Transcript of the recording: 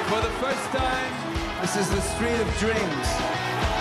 For the first time, this is the Street of Dreams.